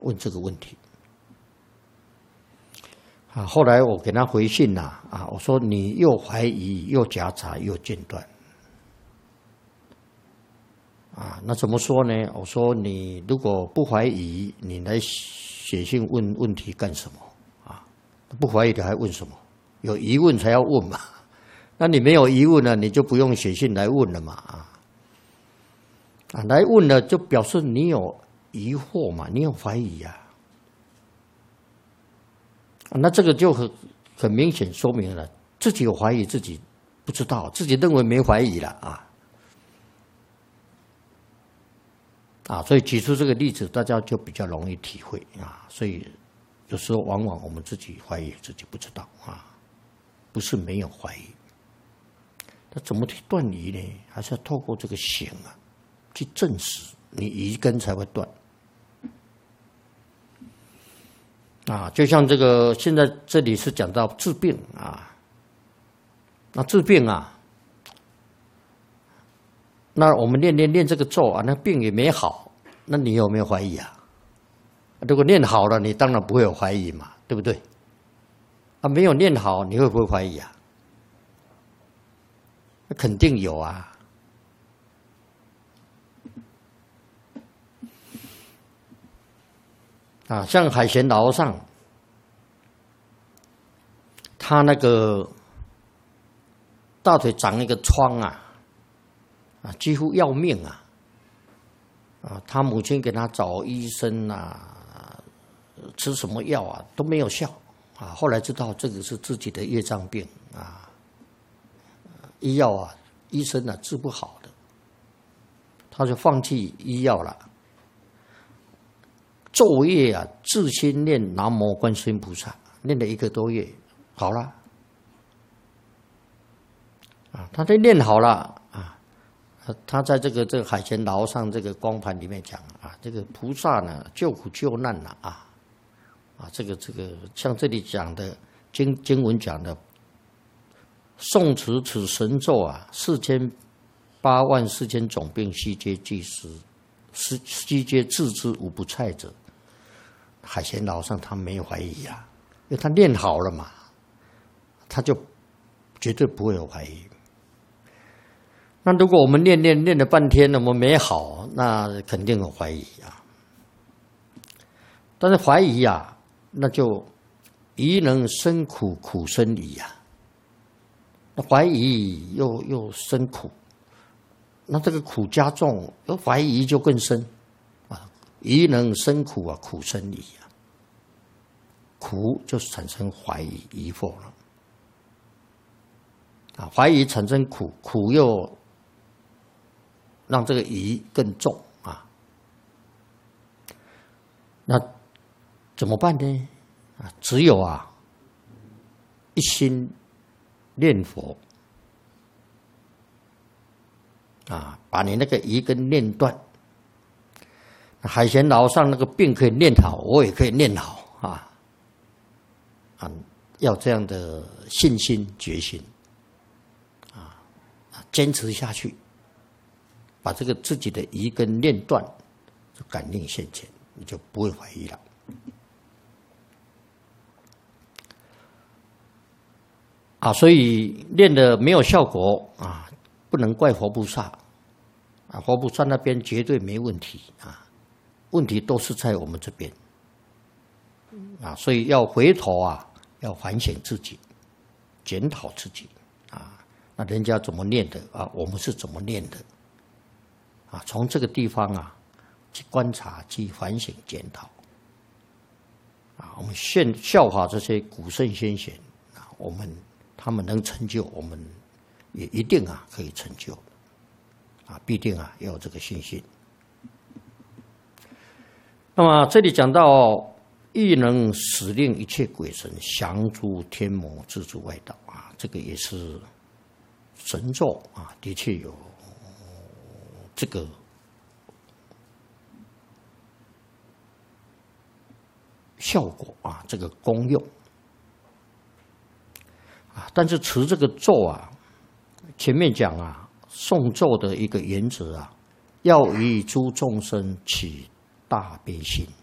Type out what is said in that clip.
问这个问题。啊，后来我给他回信呐，我说你又怀疑又夹杂又间断，那怎么说呢？我说你如果不怀疑，你来写信问问题干什么？不怀疑的还问什么？有疑问才要问嘛。那你没有疑问了，你就不用写信来问了嘛。来问了就表示你有疑惑嘛，你有怀疑啊。那这个就很明显说明了自己有怀疑，自己不知道，自己认为没怀疑了所以举出这个例子，大家就比较容易体会所以有时候往往我们自己怀疑自己不知道不是没有怀疑。那怎么去断疑呢？还是要透过这个行去证实，你疑根才会断。就像这个，现在这里是讲到治病那治病那我们练这个咒那病也没好，那你有没有怀疑如果练好了，你当然不会有怀疑嘛，对不对？没有练好，你会不会怀疑那肯定有像海贤老和尚，他那个大腿长一个疮几乎要命他母亲给他找医生吃什么药都没有效后来知道这个是自己的业障病医药医生治不好的，他就放弃医药了。昼夜自心念南无观世音菩萨，念了1个多月，好了他在念好了他在这个海贤老和尚这个光盘里面讲这个菩萨呢救苦救难这个像这里讲的经文讲的，诵持此神咒484000种病悉皆具实，悉皆治之无不蔡者。海贤老和尚他没有怀疑因为他练好了嘛，他就绝对不会有怀疑。那如果我们练了半天，我们没好，那肯定有怀疑但是怀疑那就疑能生苦，苦生疑那怀疑又生苦，那这个苦加重，怀疑就更深疑能生苦苦生疑苦就是产生怀疑疑惑了怀疑产生苦，苦又让这个疑更重那怎么办呢？只有一心念佛把你那个疑根念断。海贤老和尚那个病可以念好，我也可以念好要这样的信心决心坚持下去，把这个自己的疑根念断，就感应现前，你就不会怀疑了。所以练的没有效果不能怪佛菩萨佛菩萨那边绝对没问题问题都是在我们这边所以要回头要反省自己，检讨自己那人家怎么念的我们是怎么念的从这个地方去观察，去反省检讨我们效法这些古圣先贤他们能成就，我们也一定可以成就必定要有这个信心。那么这里讲到亦能使令一切鬼神降诸天魔，自诸外道这个也是神咒的确有这个效果这个功用但是持这个咒前面讲诵咒的一个原则要与诸众生起大悲心